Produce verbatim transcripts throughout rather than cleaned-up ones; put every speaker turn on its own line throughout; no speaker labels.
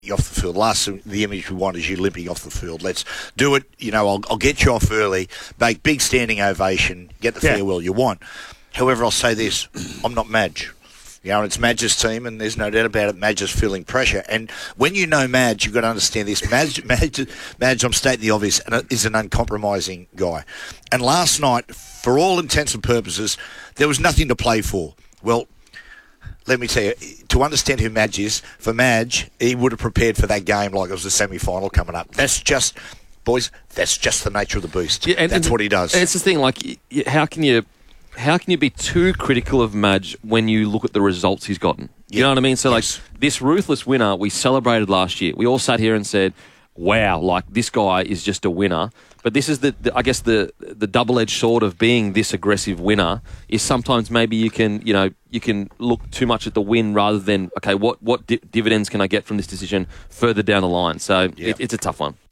off the field. Last, the image we want is you limping off the field. Let's do it. You know, I'll, I'll get you off early, make big standing ovation, get the
yeah.
farewell you want. However, I'll say this, I'm not Madge. You know, it's Madge's team, and there's no doubt about it, Madge is feeling pressure. And when you know Madge, you've got to understand this. Madge, Madge, Madge I'm stating the obvious, is an uncompromising guy. And last night, for all intents and purposes, there was nothing to play for. Well, let me tell you, to understand who Madge is, for Madge, he would have prepared for that game like it was a semi-final coming up. That's just, boys, that's just the nature of the beast. Yeah, and, that's and what he does.
And it's the thing, like, how can you... How can you be too critical of Madge when you look at the results he's gotten? You yeah. know what I mean? So, yes. like, this ruthless winner we celebrated last year. We all sat here and said, wow, like, this guy is just a winner. But this is, the, the I guess, the the double-edged sword of being this aggressive winner is sometimes maybe you can, you know, you can look too much at the win rather than, okay, what, what di- dividends can I get from this decision further down the line? So, yeah. it, it's a tough one.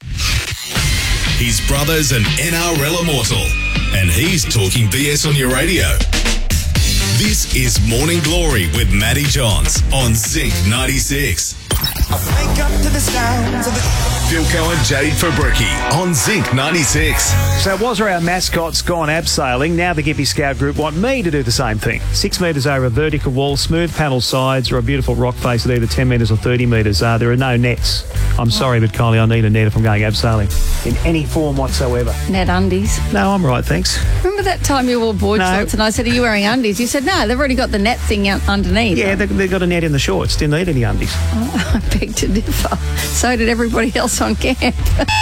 His brother's an N R L immortal, and he's talking B S on your radio. This is Morning Glory with Matty Johns on Zinc ninety-six. I wake up to the sounds of the... Philco and Jade Fabricki on Zinc ninety-six.
So it was our mascots gone abseiling. Now the Gippy Scout Group want me to do the same thing. Six metres over a vertical wall, smooth panel sides, or a beautiful rock face at either ten metres or thirty metres. Uh, there are no nets. I'm sorry, but Kylie, I need a net if I'm going abseiling in any form whatsoever.
Net undies.
No, I'm right, thanks.
Remember that time you wore board no. shorts and I said, are you wearing undies? You said, no, they've already got the net thing out underneath.
Yeah, they, they've got a net in the shorts. Didn't need any undies.
Oh, I beg to differ. So did everybody else on camp.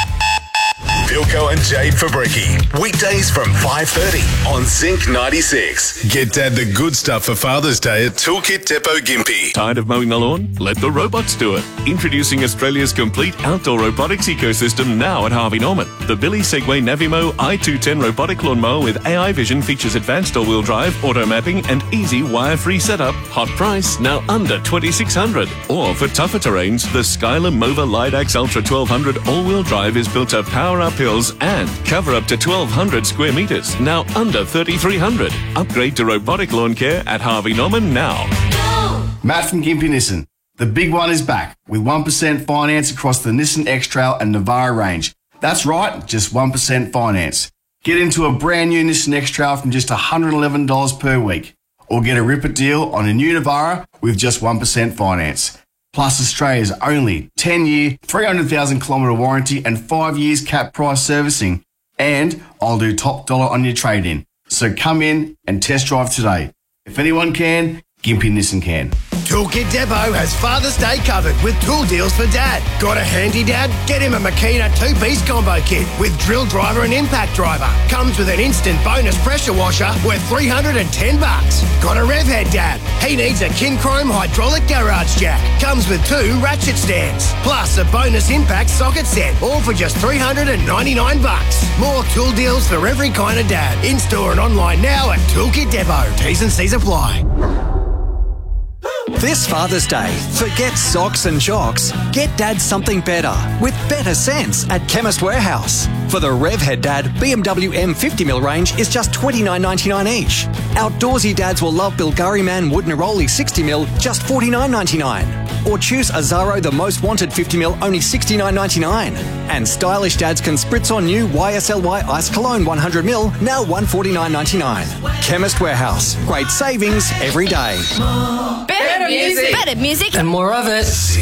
Philco and Jade Fabricki. Weekdays from five thirty on Zinc ninety-six. Get Dad the good stuff for Father's Day at Toolkit Depot Gympie.
Tired of mowing the lawn? Let the robots do it. Introducing Australia's complete outdoor robotics ecosystem now at Harvey Norman. The Billy Segway Navimo i two ten robotic lawnmower with A I vision features advanced all-wheel drive, auto mapping and easy wire-free setup. Hot price, now under twenty-six hundred dollars. Or for tougher terrains, the Skyler Mova Lidax Ultra twelve hundred all-wheel drive is built to power up hills and cover up to twelve hundred square metres, now under thirty-three hundred. Upgrade to robotic lawn care at Harvey Norman now.
Matt from Gympie Nissan. The big one is back with one percent finance across the Nissan X-Trail and Navara range. That's right, just one percent finance. Get into a brand new Nissan X-Trail from just one hundred eleven dollars per week. Or get a ripper deal on a new Navara with just one percent finance. Plus Australia's only ten-year, three hundred thousand kilometre warranty and five years cap price servicing. And I'll do top dollar on your trade-in. So come in and test drive today. If anyone can, Gympie Nissan can.
Toolkit Depot has Father's Day covered with tool deals for Dad. Got a handy dad? Get him a Makita two-piece combo kit with drill driver and impact driver. Comes with an instant bonus pressure washer worth three hundred ten bucks. Got a rev head dad? He needs a Kinchrome hydraulic garage jack. Comes with two ratchet stands. Plus a bonus impact socket set, all for just three hundred ninety-nine bucks. More tool deals for every kind of dad. In-store and online now at Toolkit Depot. T's and C's apply.
This Father's Day, forget socks and jocks. Get Dad something better with better sense at Chemist Warehouse. For the Rev Head Dad, B M W M fifty mil range is just twenty-nine ninety-nine each. Outdoorsy dads will love Bulgari Man Wood Neroli sixty mil, just forty-nine ninety-nine. Or choose Azaro The Most Wanted fifty mil, only sixty-nine ninety-nine. And stylish dads can spritz on new Y S L Y Ice Cologne one hundred mil, now one forty-nine ninety-nine. Chemist Warehouse, great savings every day.
Better music. Better music.
And more of it.